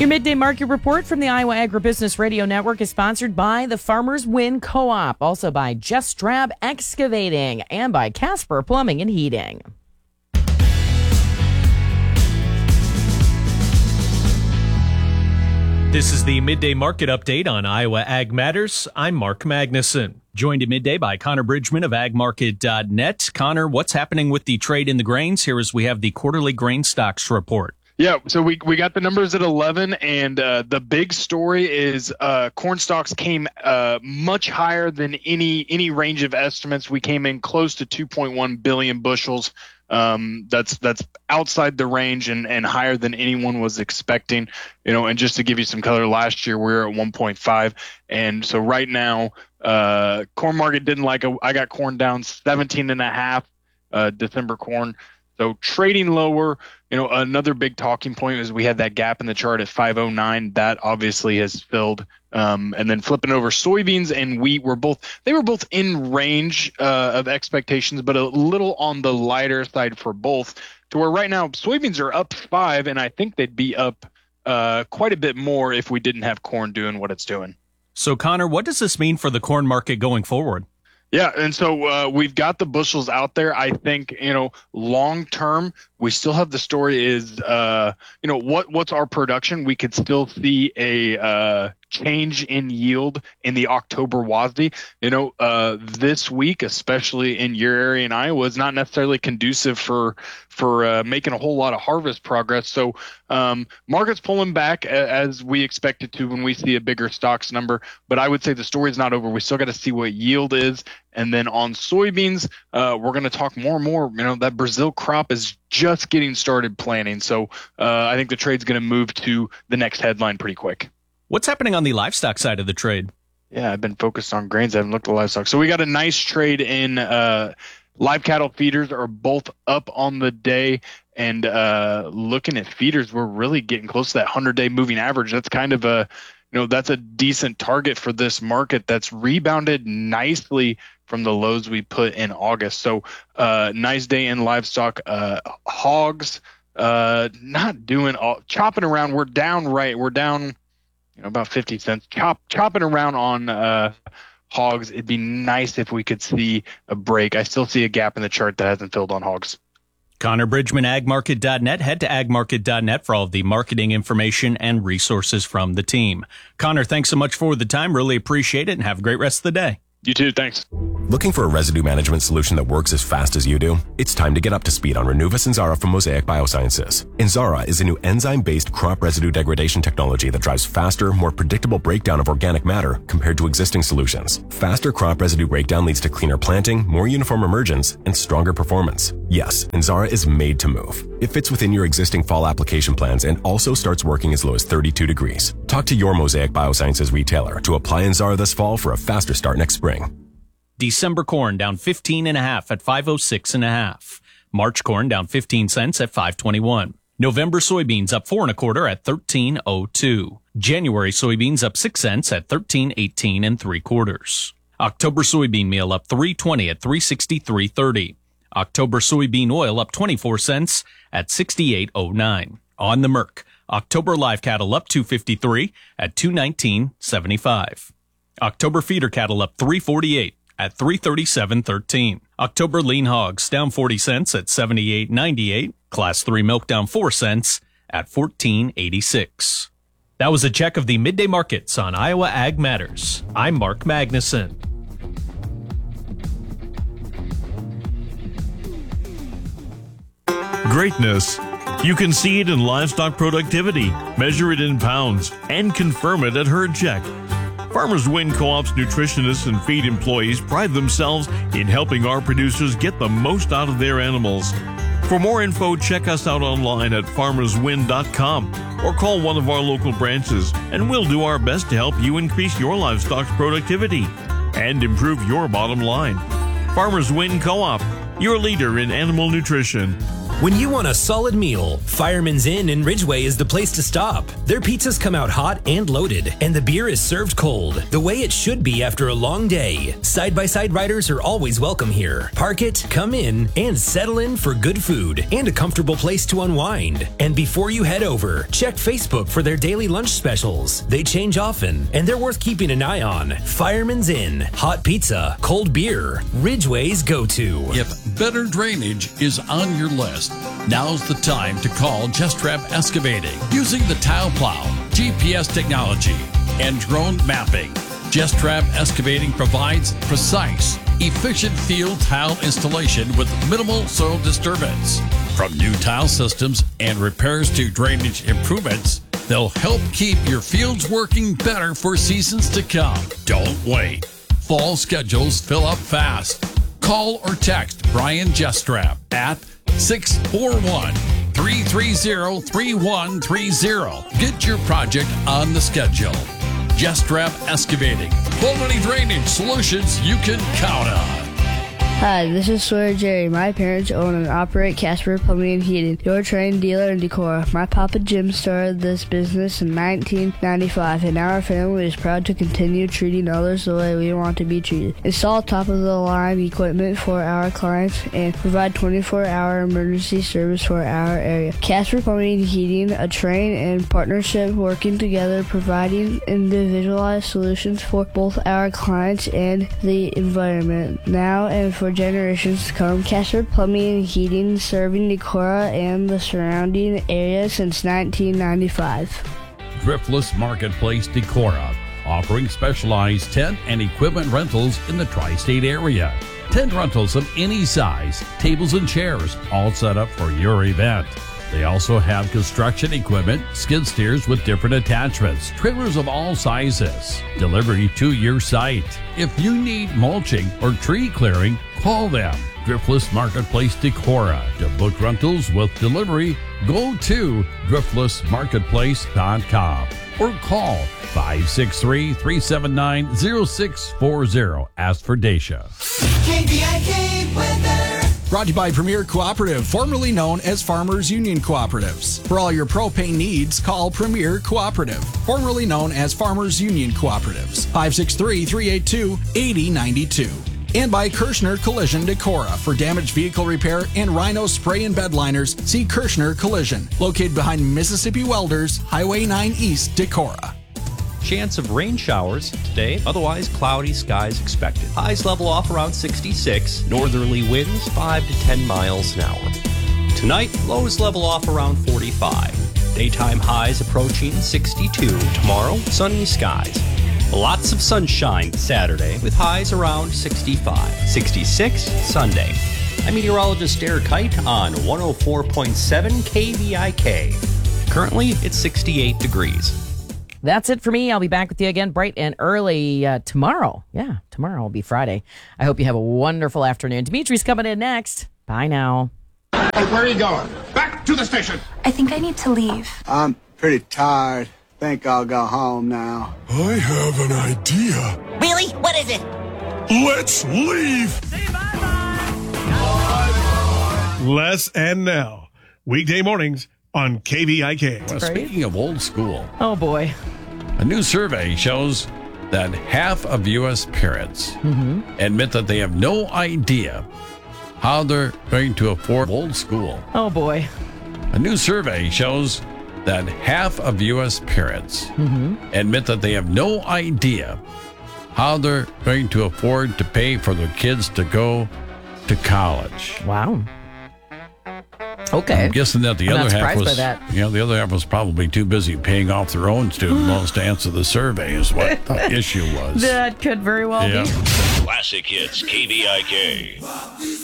Your midday market report from the Iowa Agribusiness Radio Network is sponsored by the Farmers Win Co-op, also by Just Drab Excavating, and by Casper Plumbing and Heating. This is the Midday Market Update on Iowa Ag Matters. I'm Mark Magnuson. Joined at midday by Connor Bridgman of agmarket.net. Connor, what's happening with the trade in the grains? Here as we have the quarterly grain stocks report. Yeah, so we got the numbers at 11, and the big story is corn stocks came much higher than any range of estimates. We came in close to 2.1 billion bushels. That's outside the range and higher than anyone was expecting. And just to give you some color, last year we were at 1.5, and so right now corn market didn't like it. I got corn down 17.5 December corn. So trading lower, another big talking point is we had that gap in the chart at 509. That obviously has filled. And then flipping over, soybeans and wheat were both in range of expectations, but a little on the lighter side for both. To where right now soybeans are up 5, and I think they'd be up quite a bit more if we didn't have corn doing what it's doing. So Connor, what does this mean for the corn market going forward? Yeah, and so we've got the bushels out there. I think, long term, we still have the story is, what's our production? We could still see a change in yield in the October WASDE. This week, especially in your area in Iowa, is not necessarily conducive for making a whole lot of harvest progress. So market's pulling back as we expect it to when we see a bigger stocks number. But I would say the story's not over. We still got to see what yield is. And then on soybeans, we're going to talk more and more. That Brazil crop is just getting started planting. So I think the trade's going to move to the next headline pretty quick. What's happening on the livestock side of the trade? Yeah, I've been focused on grains. I haven't looked at livestock. So we got a nice trade in live cattle feeders are both up on the day. And looking at feeders, we're really getting close to that 100-day moving average. That's kind of that's a decent target for this market that's rebounded nicely from the lows we put in August. So nice day in livestock. Hogs not doing all chopping around. We're down about 50 cents. Chopping around on hogs. It'd be nice if we could see a break. I still see a gap in the chart that hasn't filled on hogs. Connor Bridgman, agmarket.net. Head to agmarket.net for all of the marketing information and resources from the team. Connor, thanks so much for the time. Really appreciate it, and have a great rest of the day. You too. Thanks. Looking for a residue management solution that works as fast as you do? It's time to get up to speed on Renuva Inzara from Mosaic Biosciences. Inzara is a new enzyme-based crop residue degradation technology that drives faster, more predictable breakdown of organic matter compared to existing solutions. Faster crop residue breakdown leads to cleaner planting, more uniform emergence, and stronger performance. Yes, Inzara is made to move. It fits within your existing fall application plans and also starts working as low as 32 degrees. Talk to your Mosaic Biosciences retailer to apply Inzara this fall for a faster start next spring. December corn down 15.5 at 506.5. March corn down 15 cents at 521. November soybeans up 4 1/4 at 13.02. January soybeans up 6 cents at 13.18 3/4. October soybean meal up 3.20 at 363.30. October soybean oil up 24 cents at 68.09. On the Merc, October live cattle up 253 at 219.75. October feeder cattle up 348 at 337.13. October lean hogs down 40 cents at 78.98. Class 3 milk down 4 cents at 14.86. That was a check of the midday markets on Iowa Ag Matters. I'm Mark Magnuson. Greatness. You can see it in livestock productivity, measure it in pounds, and confirm it at Herd Check. Farmers Win Co-op's nutritionists and feed employees pride themselves in helping our producers get the most out of their animals. For more info, check us out online at farmerswin.com or call one of our local branches, and we'll do our best to help you increase your livestock's productivity and improve your bottom line. Farmers Win Co-op, your leader in animal nutrition. When you want a solid meal, Fireman's Inn in Ridgeway is the place to stop. Their pizzas come out hot and loaded, and the beer is served cold, the way it should be after a long day. Side-by-side riders are always welcome here. Park it, come in, and settle in for good food and a comfortable place to unwind. And before you head over, check Facebook for their daily lunch specials. They change often, and they're worth keeping an eye on. Fireman's Inn. Hot pizza, cold beer, Ridgeway's go-to. If better drainage is on your list, now's the time to call Jestrab Excavating. Using the tile plow, GPS technology, and drone mapping, Jestrab Excavating provides precise, efficient field tile installation with minimal soil disturbance. From new tile systems and repairs to drainage improvements, they'll help keep your fields working better for seasons to come. Don't wait. Fall schedules fill up fast. Call or text Brian Jestrab at 641-330-3130. Get your project on the schedule. Jestrab Excavating. Quality drainage solutions you can count on. Hi, this is Sawyer Jerry. My parents own and operate Casper Plumbing and Heating, your trained dealer in Decorah. My Papa Jim started this business in 1995, and our family is proud to continue treating others the way we want to be treated. Install top-of-the-line equipment for our clients and provide 24-hour emergency service for our area. Casper Plumbing and Heating, a train and partnership working together, providing individualized solutions for both our clients and the environment. Now and for generations to come, Casper Plumbing and Heating, serving Decorah and the surrounding area since 1995. Driftless Marketplace Decorah, offering specialized tent and equipment rentals in the tri-state area. Tent rentals of any size, tables and chairs, all set up for your event. They also have construction equipment, skid steers with different attachments, trailers of all sizes, delivery to your site. If you need mulching or tree clearing, call them. Driftless Marketplace Decorah. To book rentals with delivery, go to driftlessmarketplace.com or call 563-379-0640. Ask for Dacia. KVIK weather. Brought to you by Premier Cooperative, formerly known as Farmers Union Cooperatives. For all your propane needs, call Premier Cooperative, formerly known as Farmers Union Cooperatives. 563-382-8092. And by Kirschner Collision Decorah. For damaged vehicle repair and Rhino spray and bed liners, see Kirschner Collision, located behind Mississippi Welders, Highway 9 East, Decorah. Chance of rain showers today, otherwise cloudy skies expected. Highs level off around 66, northerly winds 5 to 10 miles an hour. Tonight, lows level off around 45. Daytime highs approaching 62. Tomorrow, sunny skies. Lots of sunshine Saturday with highs around 65. 66 Sunday. I'm meteorologist Eric Kite on 104.7 KVIK. Currently, it's 68 degrees. That's it for me. I'll be back with you again bright and early tomorrow. Yeah, tomorrow will be Friday. I hope you have a wonderful afternoon. Dimitri's coming in next. Bye now. Hey, where are you going? Back to the station. I think I need to leave. I'm pretty tired. Think I'll go home now. I have an idea. Really? What is it? Let's leave. Say bye-bye. Les and Nell. Weekday mornings on KVIK. Well, speaking of old school. Oh, boy. A new survey shows that half of U.S. parents admit that they have no idea how they're going to afford old school. Oh, boy. A new survey shows that half of U.S. parents admit that they have no idea how they're going to afford to pay for their kids to go to college. Wow. Okay. I'm guessing that the I'm other not half surprised was, by that. the other half was probably too busy paying off their own student loans to answer the survey is what the issue was. That could very well be. Classic Hits KVIK.